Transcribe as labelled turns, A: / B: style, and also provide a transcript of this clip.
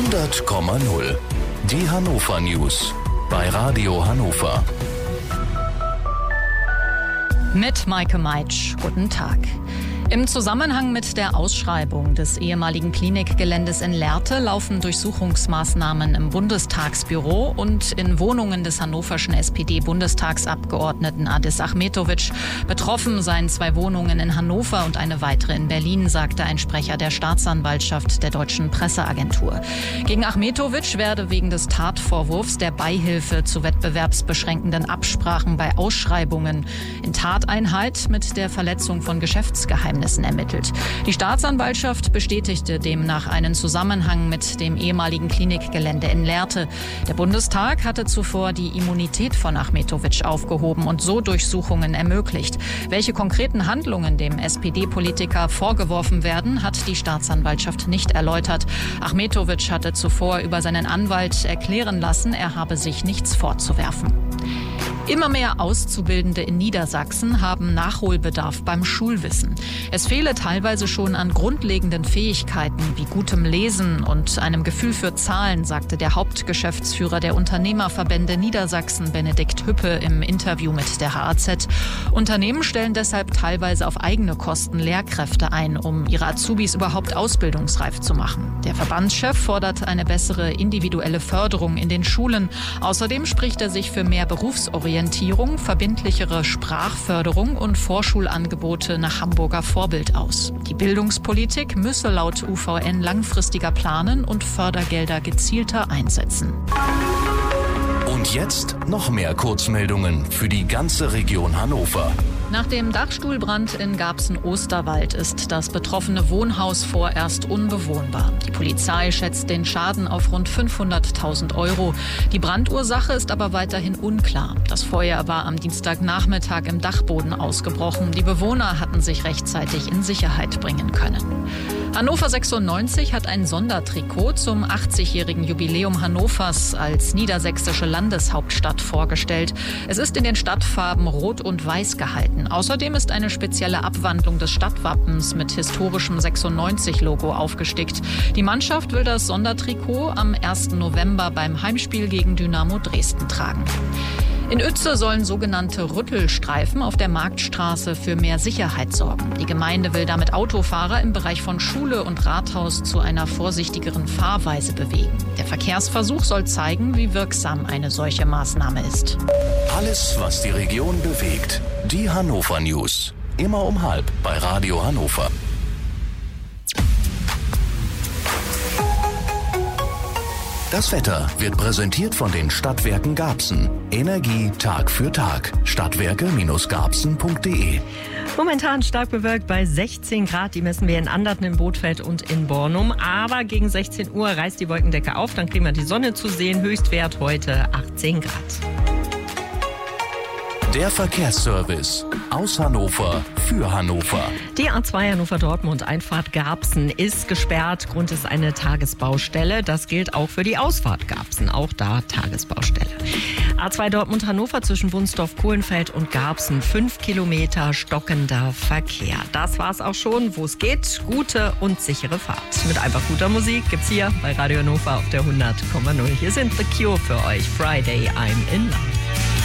A: 100,0. Die Hannover News bei Radio Hannover.
B: Mit Maike Meitsch. Guten Tag. Im Zusammenhang mit der Ausschreibung des ehemaligen Klinikgeländes in Lehrte laufen Durchsuchungsmaßnahmen im Bundestagsbüro und in Wohnungen des hannoverschen SPD-Bundestagsabgeordneten Adis Ahmetović. Betroffen seien 2 Wohnungen in Hannover und eine weitere in Berlin, sagte ein Sprecher der Staatsanwaltschaft der Deutschen Presseagentur. Gegen Ahmetović werde wegen des Tatvorwurfs der Beihilfe zu wettbewerbsbeschränkenden Absprachen bei Ausschreibungen in Tateinheit mit der Verletzung von Geschäftsgeheimnissen ermittelt. Die Staatsanwaltschaft bestätigte demnach einen Zusammenhang mit dem ehemaligen Klinikgelände in Lehrte. Der Bundestag hatte zuvor die Immunität von Ahmetović aufgehoben und so Durchsuchungen ermöglicht. Welche konkreten Handlungen dem SPD-Politiker vorgeworfen werden, hat die Staatsanwaltschaft nicht erläutert. Ahmetović hatte zuvor über seinen Anwalt erklären lassen, er habe sich nichts vorzuwerfen. Immer mehr Auszubildende in Niedersachsen haben Nachholbedarf beim Schulwissen. Es fehle teilweise schon an grundlegenden Fähigkeiten wie gutem Lesen und einem Gefühl für Zahlen, sagte der Hauptgeschäftsführer der Unternehmerverbände Niedersachsen, Benedikt Hüppe, im Interview mit der HAZ. Unternehmen stellen deshalb teilweise auf eigene Kosten Lehrkräfte ein, um ihre Azubis überhaupt ausbildungsreif zu machen. Der Verbandschef fordert eine bessere individuelle Förderung in den Schulen. Außerdem spricht er sich für mehr Berufsorientierung, verbindlichere Sprachförderung und Vorschulangebote nach Hamburger Vorbild aus. Die Bildungspolitik müsse laut UVN langfristiger planen und Fördergelder gezielter einsetzen.
A: Und jetzt noch mehr Kurzmeldungen für die ganze Region Hannover.
B: Nach dem Dachstuhlbrand in Garbsen-Osterwald ist das betroffene Wohnhaus vorerst unbewohnbar. Die Polizei schätzt den Schaden auf rund 500.000 €. Die Brandursache ist aber weiterhin unklar. Das Feuer war am Dienstagnachmittag im Dachboden ausgebrochen. Die Bewohner hatten sich rechtzeitig in Sicherheit bringen können. Hannover 96 hat ein Sondertrikot zum 80-jährigen Jubiläum Hannovers als niedersächsische Landeshauptstadt vorgestellt. Es ist in den Stadtfarben Rot und Weiß gehalten. Außerdem ist eine spezielle Abwandlung des Stadtwappens mit historischem 96-Logo aufgestickt. Die Mannschaft will das Sondertrikot am 1. November beim Heimspiel gegen Dynamo Dresden tragen. In Uetze sollen sogenannte Rüttelstreifen auf der Marktstraße für mehr Sicherheit sorgen. Die Gemeinde will damit Autofahrer im Bereich von Schule und Rathaus zu einer vorsichtigeren Fahrweise bewegen. Der Verkehrsversuch soll zeigen, wie wirksam eine solche Maßnahme ist.
A: Alles, was die Region bewegt. Die Hannover News. Immer um 12:30 bei Radio Hannover. Das Wetter wird präsentiert von den Stadtwerken Garbsen. Energie Tag für Tag. Stadtwerke-garbsen.de.
C: Momentan stark bewölkt bei 16 Grad. Die messen wir in Anderten, in Bothfeld und in Bornum. Aber gegen 16 Uhr reißt die Wolkendecke auf. Dann kriegen wir die Sonne zu sehen. Höchstwert heute 18 Grad.
A: Der Verkehrsservice aus Hannover für Hannover.
C: Die A2 Hannover-Dortmund, Einfahrt Garbsen, ist gesperrt. Grund ist eine Tagesbaustelle. Das gilt auch für die Ausfahrt Garbsen. Auch da Tagesbaustelle. A2 Dortmund-Hannover zwischen Wunsdorf, Kohlenfeld und Garbsen. 5 Kilometer stockender Verkehr. Das war's auch schon. Wo es geht, gute und sichere Fahrt. Mit einfach guter Musik gibt's hier bei Radio Hannover auf der 100,0. Hier sind The Cure für euch. Friday, I'm in Love.